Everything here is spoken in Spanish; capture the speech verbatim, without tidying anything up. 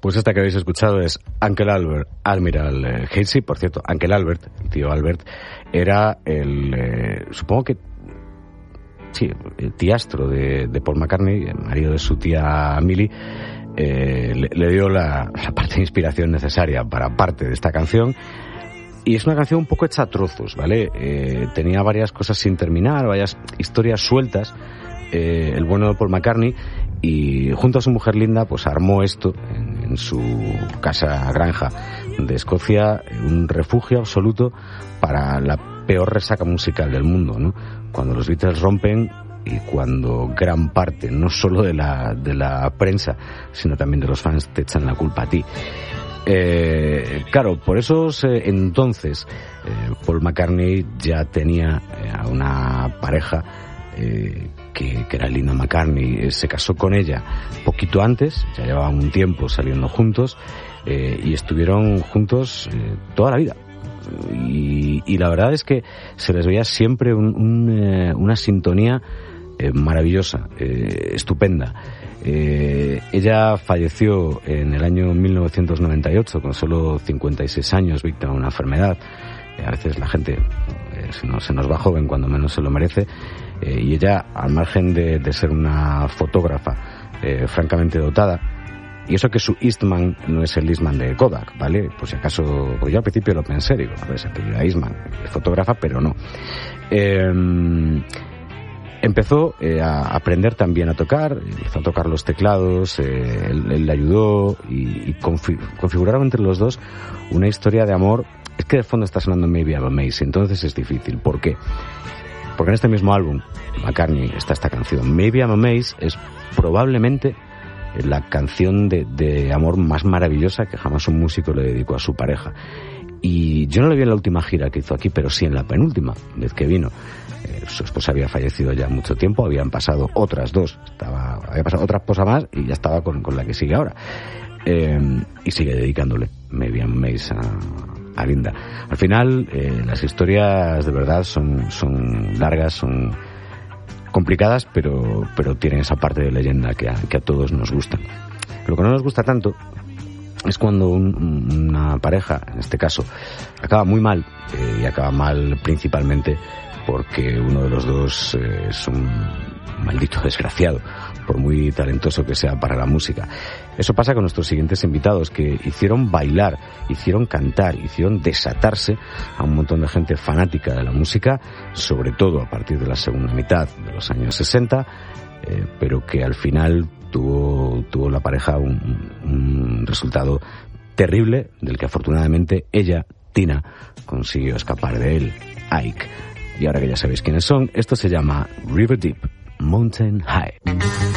Pues esta que habéis escuchado es Uncle Albert, Admiral eh, Halsey. Por cierto, Uncle Albert, el tío Albert, era el, eh, supongo que, sí, el tiastro de, de Paul McCartney, el marido de su tía Millie. Eh, le, le dio la, la parte de inspiración necesaria para parte de esta canción. Y es una canción un poco hecha a trozos, ¿vale? Eh, tenía varias cosas sin terminar, varias historias sueltas, eh, el bueno de Paul McCartney, y junto a su mujer Linda, pues armó esto en, en su casa granja de Escocia, un refugio absoluto para la peor resaca musical del mundo, ¿no? Cuando los Beatles rompen y cuando gran parte, no solo de la, de la prensa, sino también de los fans, te echan la culpa a ti. Eh, claro, por esos eh, entonces eh, Paul McCartney ya tenía eh, a una pareja eh, que, que era Linda McCartney. Eh, se casó con ella poquito antes, ya llevaban un tiempo saliendo juntos, eh, y estuvieron juntos eh, toda la vida. Y, y la verdad es que se les veía siempre un, un, eh, una sintonía eh, maravillosa, eh, estupenda. Eh, ella falleció en el año mil novecientos noventa y ocho con solo cincuenta y seis años, víctima de una enfermedad. Eh, a veces la gente eh, se, nos, se nos va joven cuando menos se lo merece, eh, y ella, al margen de, de ser una fotógrafa eh, francamente dotada, y eso que su Eastman no es el Eastman de Kodak, ¿vale? Por si acaso, pues yo al principio lo pensé, digo, a ver, se apellida Eastman, es fotógrafa, pero no. Eh, Empezó eh, a aprender también a tocar, empezó a tocar los teclados, eh, él, él le ayudó y, y confi- configuraron entre los dos una historia de amor. Es que de fondo está sonando Maybe I'm a Maze, entonces es difícil. ¿Por qué? Porque en este mismo álbum, McCartney, está esta canción. Maybe I'm a Maze es probablemente la canción de, de amor más maravillosa que jamás un músico le dedicó a su pareja. Y yo no le vi en la última gira que hizo aquí, pero sí en la penúltima vez que vino. Eh, su esposa había fallecido ya mucho tiempo, habían pasado otras dos, estaba, había pasado otra esposa más y ya estaba con, con la que sigue ahora. Eh, y sigue dedicándole Maybe I'm a Maze a, a Linda. Al final, eh, las historias de verdad son, son largas, son complicadas, pero, pero tienen esa parte de leyenda que a, que a todos nos gusta. Lo que no nos gusta tanto es cuando un, una pareja, en este caso, acaba muy mal, eh, y acaba mal principalmente porque uno de los dos eh, es un maldito desgraciado, por muy talentoso que sea para la música. Eso pasa con nuestros siguientes invitados, que hicieron bailar, hicieron cantar, hicieron desatarse a un montón de gente fanática de la música, sobre todo a partir de la segunda mitad de los años sesenta, eh, pero que al final tuvo, tuvo la pareja un, un resultado terrible, del que afortunadamente ella, Tina, consiguió escapar de él, Ike. Y ahora que ya sabéis quiénes son, esto se llama River Deep, Mountain High.